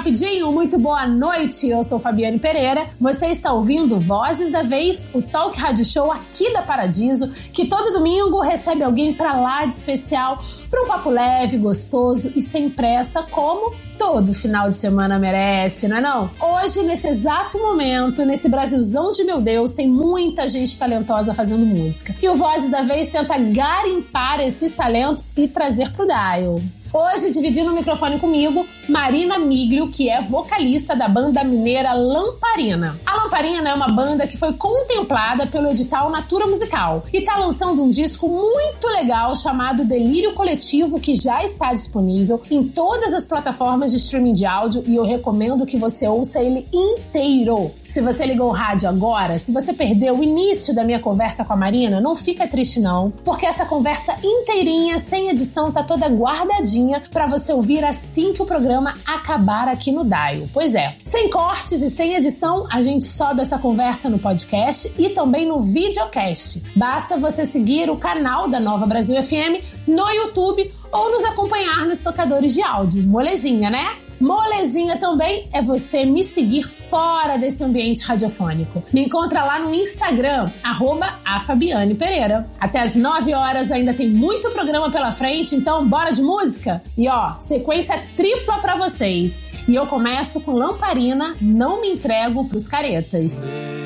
rapidinho, muito boa noite, eu sou Fabiane Pereira, você está ouvindo Vozes da Vez, o talk rádio show aqui da Paradiso, que todo domingo recebe alguém pra lá de especial, para um papo leve, gostoso e sem pressa, como todo final de semana merece, não é não? Hoje, nesse exato momento, nesse Brasilzão de meu Deus, tem muita gente talentosa fazendo música. E o Vozes da Vez tenta garimpar esses talentos e trazer pro Dial. Hoje, dividindo o microfone comigo, Marina Miglio, que é vocalista da banda mineira Lamparina. A Lamparina é uma banda que foi contemplada pelo edital Natura Musical e tá lançando um disco muito legal chamado Delírio Coletivo, que já está disponível em todas as plataformas de streaming de áudio e eu recomendo que você ouça ele inteiro. Se você ligou o rádio agora, se você perdeu o início da minha conversa com a Marina, não fica triste não, porque essa conversa inteirinha, sem edição, tá toda guardadinha para você ouvir assim que o programa acabar aqui no Dial. Pois é, sem cortes e sem edição, a gente sobe essa conversa no podcast e também no videocast. Basta você seguir o canal da Nova Brasil FM no YouTube ou nos acompanhar nos tocadores de áudio. Molezinha, né? Molezinha também é você me seguir fora desse ambiente radiofônico. Me encontra lá no Instagram, @afabianepereira. Até às 9 horas ainda tem muito programa pela frente, então bora de música? E ó, sequência tripla pra vocês. E eu começo com Lamparina, Não Me Entrego Pros Caretas.